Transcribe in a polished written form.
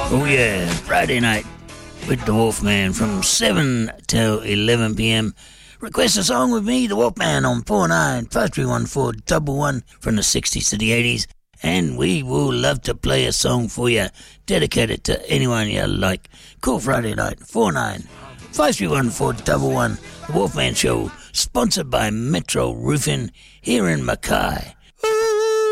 Oh yeah, Friday night with the Wolfman from 7 till 11 p.m. Request a song with me, the Wolfman, on 49531411 from the 60s to the 80s. And we will love to play a song for you, dedicated to anyone you like. Call Friday night, 49531411. The Wolfman Show, sponsored by Metro Roofing here in Mackay.